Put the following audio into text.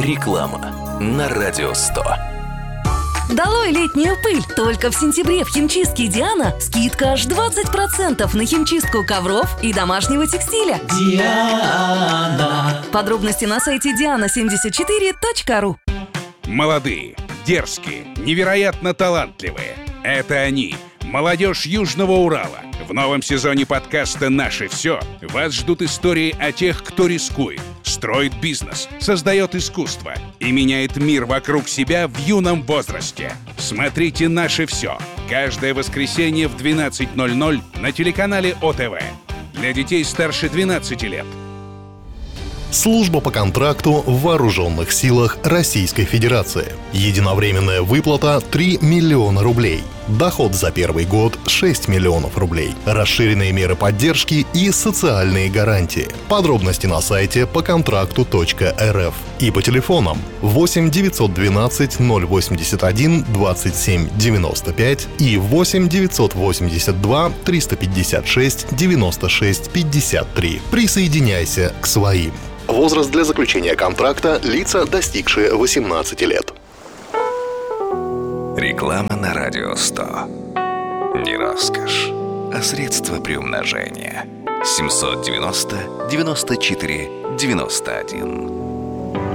Реклама на Радио 100. Долой летнюю пыль! Только в сентябре в химчистке «Диана» скидка аж 20% на химчистку ковров и домашнего текстиля. Диана. Подробности на сайте diana74.ru. Молодые, дерзкие, невероятно талантливые. Это они, молодежь Южного Урала. В новом сезоне подкаста «Наше все» вас ждут истории о тех, кто рискует, строит бизнес, создает искусство и меняет мир вокруг себя в юном возрасте. Смотрите «Наше все» каждое воскресенье в 12:00 на телеканале ОТВ. Для детей старше 12 лет. Служба по контракту в Вооруженных силах Российской Федерации. Единовременная выплата 3 миллиона рублей. Доход за первый год 6 миллионов рублей. Расширенные меры поддержки и социальные гарантии. Подробности на сайте поконтракту.рф и по телефонам 8 912 081 27 95 и 8 982 356 96 53. Присоединяйся к своим. Возраст для заключения контракта – лица, достигшие 18 лет. Реклама на Радио 100. Не роскошь, а средство приумножения. 790 94 91.